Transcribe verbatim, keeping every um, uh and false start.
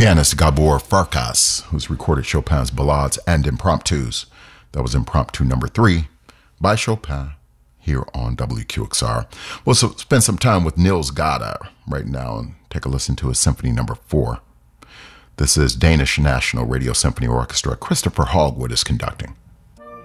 pianist Gabor Farkas, who's recorded Chopin's ballades and impromptus. That was impromptu number three by Chopin here on W Q X R. We'll so spend some time with Niels Gade right now and take a listen to his symphony number four. This is Danish National Radio Symphony Orchestra. Christopher Hogwood is conducting.